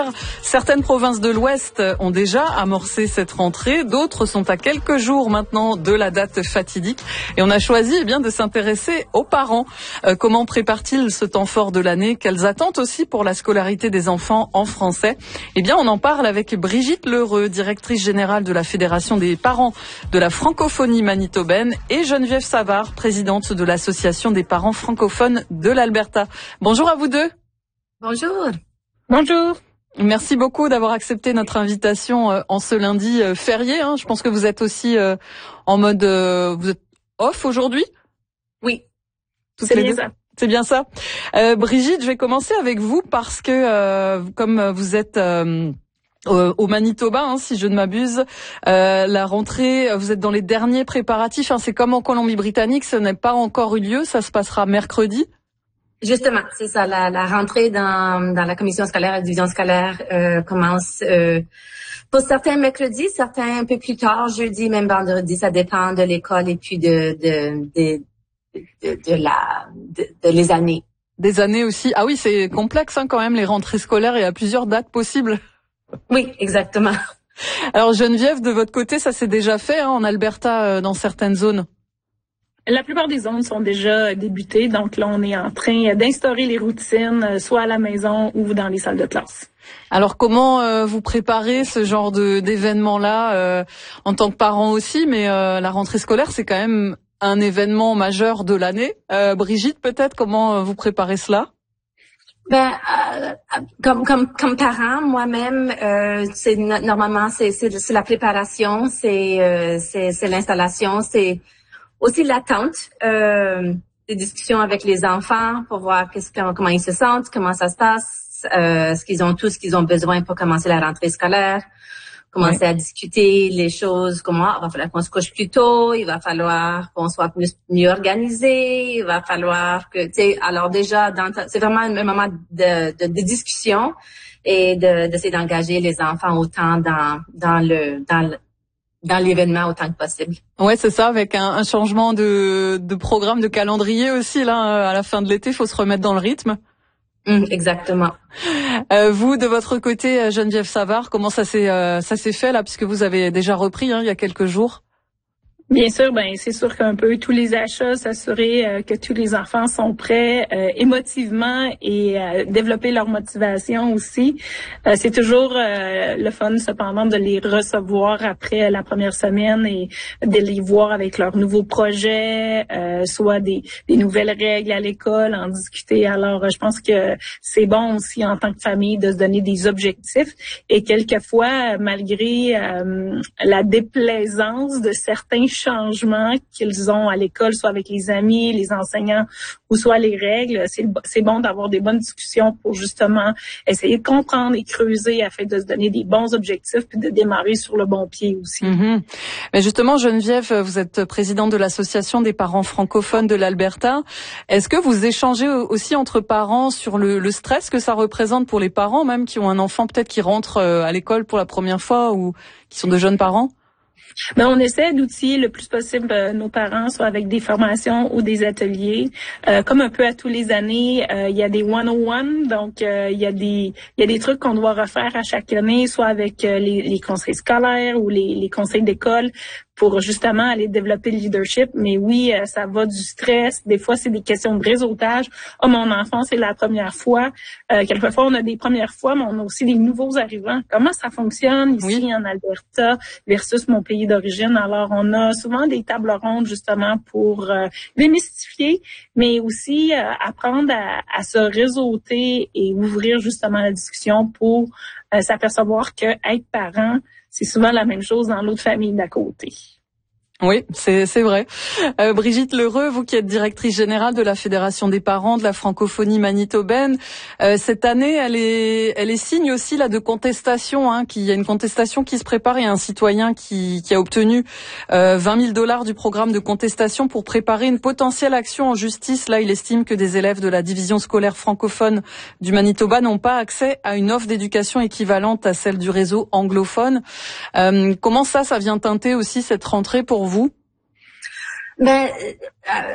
scolaire. Certaines provinces de l'Ouest ont déjà amorcé cette rentrée, d'autres sont à quelques jours maintenant de la date fatidique. Et on a choisi de s'intéresser aux parents. Comment préparent-ils ce temps fort de l'année? Quelles attentes aussi pour la scolarité des enfants en français? On en parle avec Brigitte Lheureux, directrice générale de la Fédération des parents de la francophonie manitobaine, et Geneviève Savard, présidente de l'Association des parents francophones de l'Alberta. Bonjour à vous deux. Bonjour. Bonjour. Merci beaucoup d'avoir accepté notre invitation en ce lundi férié. Je pense que vous êtes aussi en mode vous êtes off aujourd'hui? Oui, c'est bien ça. C'est bien ça. Brigitte, je vais commencer avec vous parce que comme vous êtes au Manitoba, si je ne m'abuse, la rentrée, vous êtes dans les derniers préparatifs. C'est comme en Colombie-Britannique, ce n'est pas encore eu lieu, ça se passera mercredi. Justement, c'est ça. La rentrée dans la commission scolaire, la division scolaire commence pour certains mercredis, certains un peu plus tard, jeudi, même vendredi. Ça dépend de l'école et puis de les années. Des années aussi. Ah oui, c'est complexe quand même les rentrées scolaires. Il y a plusieurs dates possibles. Oui, exactement. Alors Geneviève, de votre côté, ça s'est déjà fait en Alberta dans certaines zones? La plupart des zones sont déjà débutées, donc là, on est en train d'instaurer les routines, soit à la maison ou dans les salles de classe. Alors, comment vous préparez ce genre d'événement-là en tant que parent aussi, mais la rentrée scolaire, c'est quand même un événement majeur de l'année. Brigitte, peut-être, comment vous préparez cela? Comme parent, moi-même, normalement c'est la préparation, c'est l'installation, c'est aussi l'attente, des discussions avec les enfants pour voir comment ils se sentent, comment ça se passe, ce qu'ils ont besoin pour commencer la rentrée scolaire, commencer à discuter les choses, il va falloir qu'on se couche plus tôt, il va falloir qu'on soit mieux organisé, il va falloir que, alors déjà, c'est vraiment un moment de discussion et d'essayer d'engager les enfants autant dans l'événement autant que possible. Ouais, c'est ça, avec un changement de programme, de calendrier aussi, là, à la fin de l'été, il faut se remettre dans le rythme. Exactement. Vous, de votre côté, Geneviève Savard, comment ça s'est fait, là, puisque vous avez déjà repris, il y a quelques jours? Bien sûr, c'est sûr qu'un peu tous les achats, s'assurer que tous les enfants sont prêts émotivement et développer leur motivation aussi. C'est toujours le fun cependant de les recevoir après la première semaine et de les voir avec leurs nouveaux projets, soit des nouvelles règles à l'école, en discuter. Alors, je pense que c'est bon aussi en tant que famille de se donner des objectifs et quelquefois, malgré la déplaisance de certains changements qu'ils ont à l'école, soit avec les amis, les enseignants ou soit les règles, c'est bon d'avoir des bonnes discussions pour justement essayer de comprendre et creuser afin de se donner des bons objectifs puis de démarrer sur le bon pied aussi. Mais justement, Geneviève, vous êtes présidente de l'Association des parents francophones de l'Alberta. Est-ce que vous échangez aussi entre parents sur le stress que ça représente pour les parents, même qui ont un enfant peut-être qui rentre à l'école pour la première fois ou qui sont de jeunes parents? On essaie d'outiller le plus possible nos parents, soit avec des formations ou des ateliers. Comme un peu à tous les années, il y a des 101, donc il y a des trucs qu'on doit refaire à chaque année, soit avec les conseils scolaires ou les conseils d'école, pour justement aller développer le leadership. Mais oui, ça va du stress. Des fois, c'est des questions de réseautage. Oh, mon enfant, c'est la première fois. Quelquefois, on a des premières fois, mais on a aussi des nouveaux arrivants. Comment ça fonctionne ici en Alberta versus mon pays d'origine? Alors, on a souvent des tables rondes justement pour démystifier, mais aussi apprendre à se réseauter et ouvrir justement la discussion pour s'apercevoir que être parent, c'est souvent la même chose dans l'autre famille d'à côté. Oui, c'est vrai. Brigitte Lheureux, vous qui êtes directrice générale de la Fédération des parents de la francophonie manitobaine, cette année, elle est signe aussi là de contestation, qu'il y a une contestation qui se prépare. Il y a un citoyen qui a obtenu $20 000 du programme de contestation pour préparer une potentielle action en justice. Là, il estime que des élèves de la division scolaire francophone du Manitoba n'ont pas accès à une offre d'éducation équivalente à celle du réseau anglophone. Comment ça vient teinter aussi cette rentrée pour vous?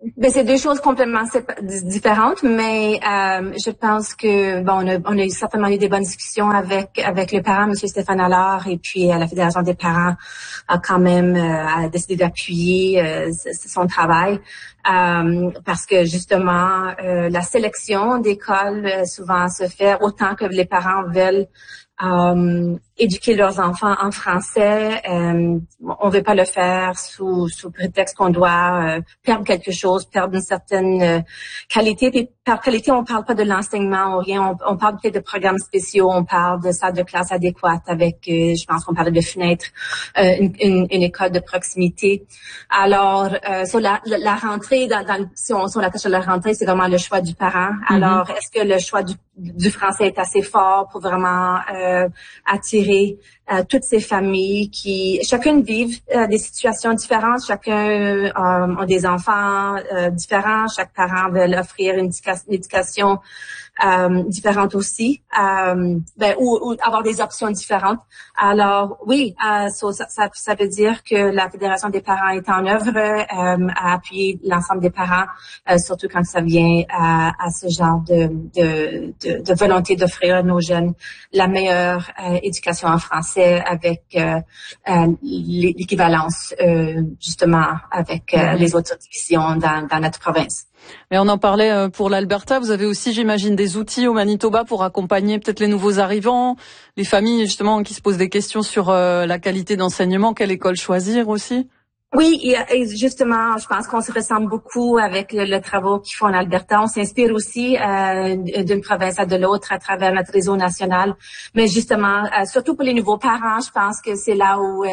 Ben, c'est deux choses complètement différentes, mais je pense que on a certainement eu des bonnes discussions avec les parents. Monsieur Stéphane Allard et puis la Fédération des parents a quand même a décidé d'appuyer son travail parce que justement la sélection d'écoles souvent se fait autant que les parents veulent éduquer leurs enfants en français. On veut pas le faire sous prétexte qu'on doit perdre quelque chose, perdre une certaine qualité. Puis par qualité, on parle pas de l'enseignement ou rien. On parle peut-être de programmes spéciaux. On parle de salles de classe adéquates avec, je pense qu'on parle de fenêtres, une école de proximité. Alors, sur la rentrée, si on attache à la rentrée, c'est vraiment le choix du parent. Alors, est-ce que le choix du français est assez fort pour vraiment attirer toutes ces familles qui chacune vivent des situations différentes, chacun a des enfants différents, chaque parent veut offrir une éducation différente aussi, ou avoir des options différentes. Alors oui, ça veut dire que la Fédération des parents est en œuvre à appuyer l'ensemble des parents, surtout quand ça vient à ce genre de volonté d'offrir à nos jeunes la meilleure éducation en français avec l'équivalence justement avec les autres divisions dans notre province. Mais on en parlait pour l'Alberta. Vous avez aussi, j'imagine, des outils au Manitoba pour accompagner peut-être les nouveaux arrivants, les familles justement qui se posent des questions sur la qualité d'enseignement, quelle école choisir aussi. Oui, et justement, je pense qu'on se ressemble beaucoup avec le travail qu'ils font en Alberta. On s'inspire aussi d'une province à de l'autre à travers notre réseau national. Mais justement, surtout pour les nouveaux parents, je pense que c'est là où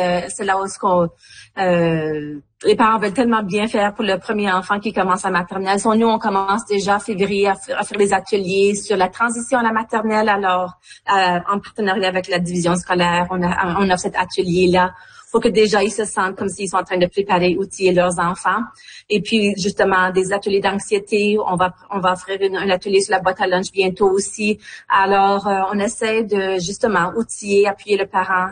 les parents veulent tellement bien faire pour le premier enfant qui commence à maternelle. Nous, on commence déjà en février à faire des ateliers sur la transition à la maternelle. Alors, en partenariat avec la division scolaire, on a cet atelier-là. Faut que déjà ils se sentent comme s'ils sont en train de préparer, outiller leurs enfants. Et puis justement des ateliers d'anxiété. On va offrir un atelier sur la boîte à lunch bientôt aussi. Alors on essaie de justement outiller, appuyer le parent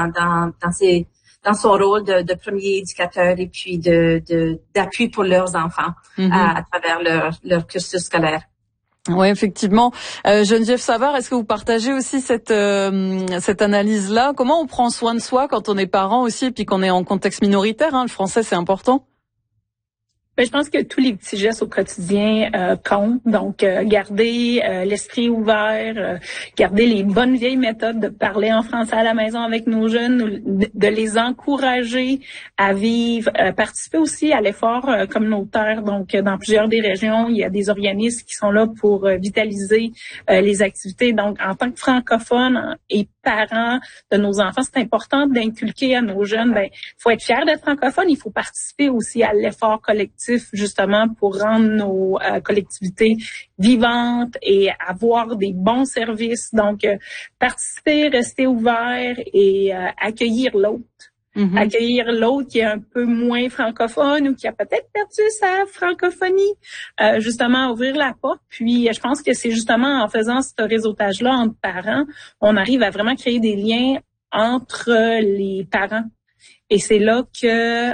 dans son rôle de premier éducateur et puis d'appui pour leurs enfants à travers leur cursus scolaire. Oui, effectivement. Geneviève Savard, est-ce que vous partagez aussi cette analyse-là? Comment on prend soin de soi quand on est parent aussi et puis qu'on est en contexte minoritaire, Le français, c'est important. Je pense que tous les petits gestes au quotidien comptent. Donc, garder l'esprit ouvert, garder les bonnes vieilles méthodes de parler en français à la maison avec nos jeunes, de les encourager à vivre, participer aussi à l'effort communautaire. Donc, dans plusieurs des régions, il y a des organismes qui sont là pour vitaliser les activités. Donc, en tant que francophones et parents de nos enfants, c'est important d'inculquer à nos jeunes, il faut être fier d'être francophone, il faut participer aussi à l'effort collectif justement pour rendre nos collectivités vivantes et avoir des bons services. Donc, participer, rester ouvert et accueillir l'autre. Accueillir l'autre qui est un peu moins francophone ou qui a peut-être perdu sa francophonie, justement ouvrir la porte. Puis je pense que c'est justement en faisant ce réseautage-là entre parents, on arrive à vraiment créer des liens entre les parents. Et c'est là que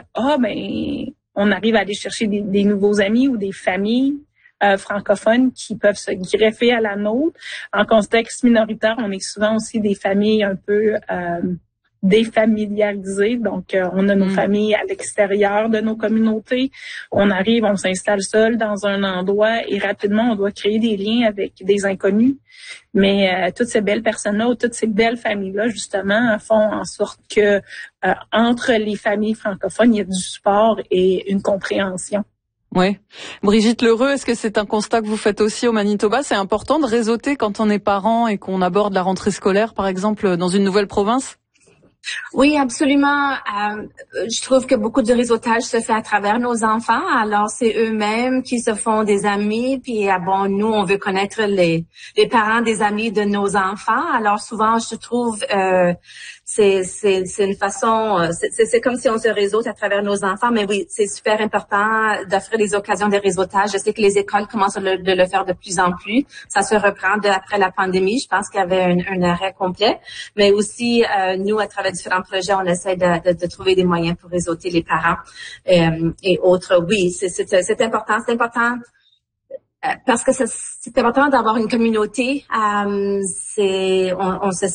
on arrive à aller chercher des nouveaux amis ou des familles francophones qui peuvent se greffer à la nôtre. En contexte minoritaire, on est souvent aussi des familles un peu défamiliarisées. Donc, on a nos familles à l'extérieur de nos communautés. On arrive, on s'installe seul dans un endroit et rapidement, on doit créer des liens avec des inconnus. Mais toutes ces belles personnes-là ou toutes ces belles familles-là, justement, font en sorte que entre les familles francophones, il y a du support et une compréhension. Oui. Brigitte Lheureux, est-ce que c'est un constat que vous faites aussi au Manitoba? C'est important de réseauter quand on est parent et qu'on aborde la rentrée scolaire, par exemple, dans une nouvelle province? Oui, absolument. Je trouve que beaucoup de réseautage se fait à travers nos enfants. Alors, c'est eux-mêmes qui se font des amis. Puis, nous, on veut connaître les parents des amis de nos enfants. Alors, souvent, je trouve, c'est une façon, c'est comme si on se réseaute à travers nos enfants. Mais oui, c'est super important d'offrir des occasions de réseautage. Je sais que les écoles commencent de le faire de plus en plus. Ça se reprend après la pandémie. Je pense qu'il y avait un arrêt complet. Mais aussi, nous, à travers différents projets, on essaie de trouver des moyens pour réseauter les parents et autres. Oui, c'est important. C'est important parce que c'est important d'avoir une communauté. On se